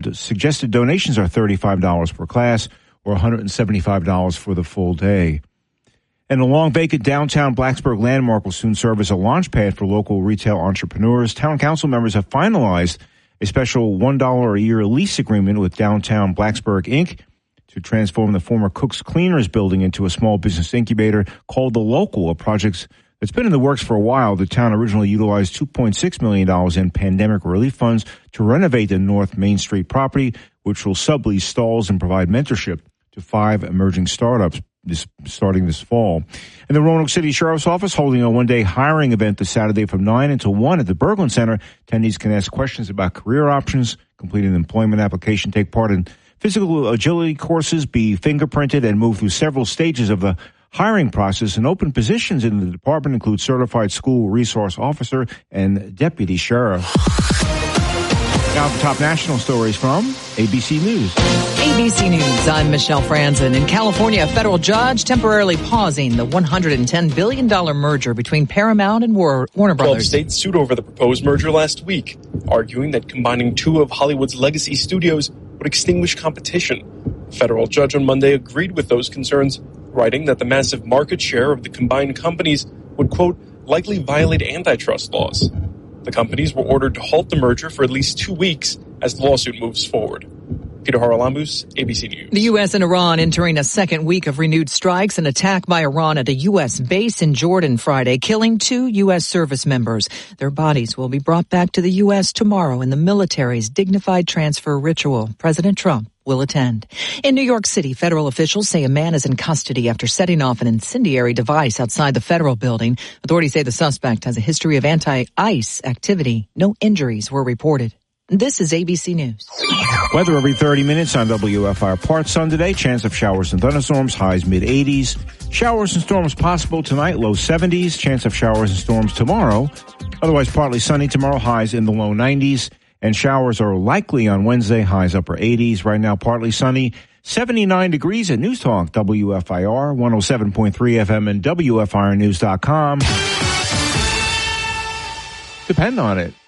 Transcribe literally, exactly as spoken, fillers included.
the suggested donations are thirty-five dollars per class or one hundred seventy-five dollars for the full day. And the long vacant downtown Blacksburg landmark will soon serve as a launch pad for local retail entrepreneurs. Town council members have finalized a special one dollar a year lease agreement with Downtown Blacksburg, Incorporated to transform the former Cook's Cleaners building into a small business incubator called The Local, a project that's been in the works for a while. The town originally utilized two point six million dollars in pandemic relief funds to renovate the North Main Street property, which will sublease stalls and provide mentorship to five emerging startups this starting this fall. And the Roanoke City Sheriff's Office holding a one-day hiring event this Saturday from nine until one at the Berglund Center. Attendees can ask questions about career options, complete an employment application, take part in physical agility courses, be fingerprinted, and move through several stages of the hiring process. And open positions in the department include certified school resource officer and deputy sheriff. Now the top national stories from A B C News. A B C News, I'm Michelle Franzen. In California, a federal judge temporarily pausing the one hundred ten billion dollars merger between Paramount and War- Warner Brothers. twelve states sued over the proposed merger last week, arguing that combining two of Hollywood's legacy studios would extinguish competition. A federal judge on Monday agreed with those concerns, writing that the massive market share of the combined companies would, quote, likely violate antitrust laws. The companies were ordered to halt the merger for at least two weeks as the lawsuit moves forward. Peter Haralamus, A B C News. The U S and Iran entering a second week of renewed strikes. An attack by Iran at a U S base in Jordan Friday, killing two U S service members. Their bodies will be brought back to the U S tomorrow in the military's dignified transfer ritual. President Trump will attend. In New York City, federal officials say a man is in custody after setting off an incendiary device outside the federal building. Authorities say the suspect has a history of anti-ICE activity. No injuries were reported. This is A B C News. Weather every thirty minutes on W F I R. Part sun today. Chance of showers and thunderstorms. Highs mid eighties. Showers and storms possible tonight. Low seventies. Chance of showers and storms tomorrow. Otherwise partly sunny tomorrow. Highs in the low nineties. And showers are likely on Wednesday. Highs upper eighties. Right now partly sunny. seventy-nine degrees at News Talk. W F I R one oh seven point three F M and W F I R news dot com. Depend on it.